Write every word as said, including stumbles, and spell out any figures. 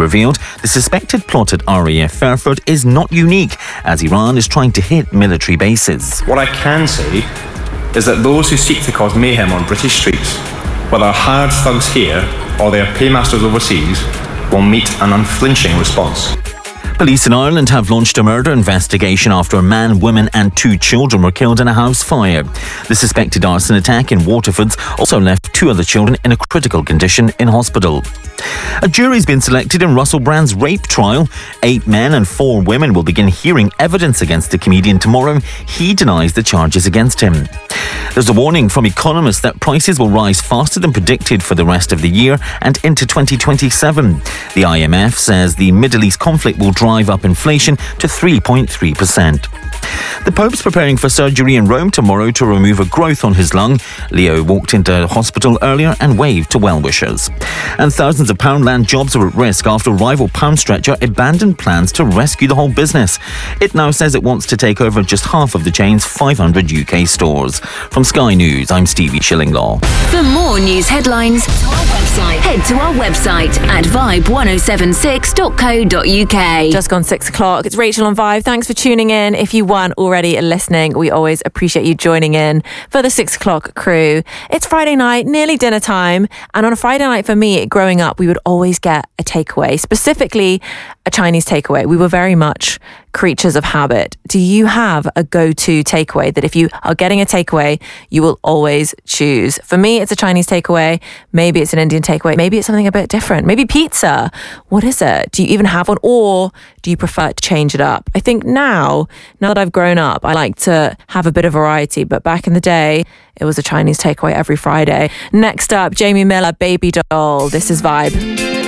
revealed the suspected plot at R A F Fairford is not unique, as Iran is trying to hit military bases. What I can say is that those who seek to cause mayhem on British streets, whether hired thugs here or their paymasters overseas, will meet an unflinching response. Police in Ireland have launched a murder investigation after a man, woman and two children were killed in a house fire. The suspected arson attack in Waterfords also left two other children in a critical condition in hospital. A jury's been selected in Russell Brand's rape trial. Eight men and four women will begin hearing evidence against the comedian tomorrow. He denies the charges against him. There's a warning from economists that prices will rise faster than predicted for the rest of the year and into twenty twenty-seven. The I M F says the Middle East conflict will drive up inflation to three point three percent. The Pope's preparing for surgery in Rome tomorrow to remove a growth on his lung. Leo walked into hospital earlier and waved to well-wishers. And thousands of Poundland jobs are at risk after rival Pound Stretcher abandoned plans to rescue the whole business. It now says it wants to take over just half of the chain's five hundred U K stores. From Sky News, I'm Stevie Shillinglaw. For more news headlines, head to our website at vibe one oh seven six dot co dot uk. Just gone six o'clock. It's Rachel on Vibe. Thanks for tuning in. If you weren't already listening, we always appreciate you joining in for the six o'clock crew. It's Friday night, nearly dinner time. And on a Friday night for me, growing up, we would always get a takeaway, specifically a Chinese takeaway. We were very much creatures of habit. Do you have a go-to takeaway that if you are getting a takeaway, you will always choose? For me, it's a Chinese takeaway. Maybe it's an Indian takeaway. Maybe it's something a bit different. Maybe pizza. What is it? Do you even have one? Or do you prefer to change it up? I think now, now that I've grown up, I like to have a bit of variety. But back in the day, it was a Chinese takeaway every Friday. Next up, Jamie Miller, Baby Doll. This is Vibe.